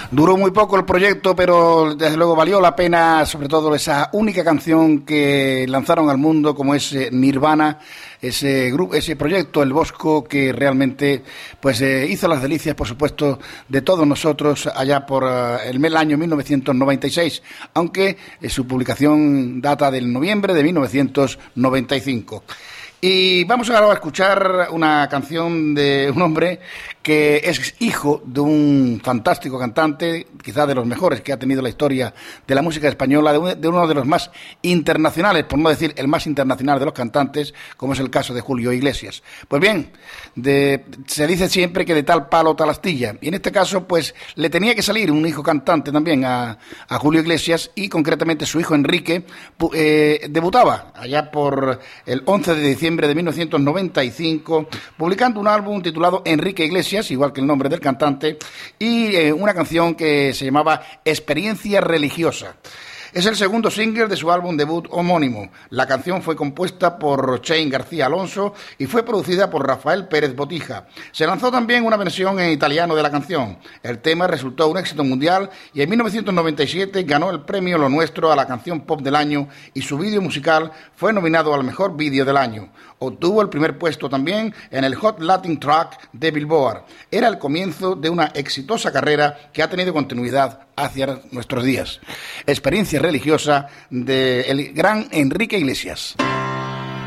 Duró muy poco el proyecto, pero desde luego valió la pena, sobre todo esa única canción que lanzaron al mundo, como es Nirvana, ese grupo, ese proyecto, El Bosco, que realmente pues hizo las delicias, por supuesto, de todos nosotros allá por el año 1996, aunque su publicación data del noviembre de 1995. Y vamos ahora a escuchar una canción de un hombre que es hijo de un fantástico cantante, quizás de los mejores que ha tenido la historia de la música española, de uno de los más internacionales, por no decir el más internacional de los cantantes, como es el caso de Julio Iglesias. Pues bien, se dice siempre que de tal palo tal astilla, y en este caso pues le tenía que salir un hijo cantante también a Julio Iglesias, y concretamente su hijo Enrique debutaba allá por el 11 de diciembre de 1995, publicando un álbum titulado Enrique Iglesias, igual que el nombre del cantante, y una canción que se llamaba Experiencia Religiosa. Es el segundo single de su álbum debut homónimo. La canción fue compuesta por Chain García Alonso y fue producida por Rafael Pérez Botija. Se lanzó también una versión en italiano de la canción. El tema resultó un éxito mundial y en 1997 ganó el premio Lo Nuestro a la canción pop del año y su vídeo musical fue nominado al mejor vídeo del año. Obtuvo el primer puesto también en el Hot Latin Track de Billboard. Era el comienzo de una exitosa carrera que ha tenido continuidad hacia nuestros días. Experiencia religiosa del gran Enrique Iglesias.